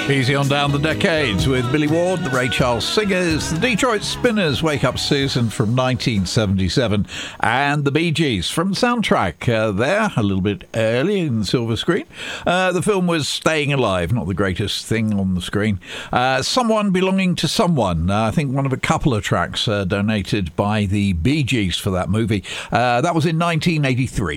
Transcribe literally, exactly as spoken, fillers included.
Easy on down the decades with Billy Ward, the Ray Charles Singers, the Detroit Spinners, Wake Up Susan from nineteen seventy-seven, and the Bee Gees from the soundtrack uh, there, a little bit early in the silver screen. Uh, the film was Staying Alive, not the greatest thing on the screen. Uh, Someone Belonging to Someone, uh, I think one of a couple of tracks uh, donated by the Bee Gees for that movie. Uh, that was in nineteen eighty-three.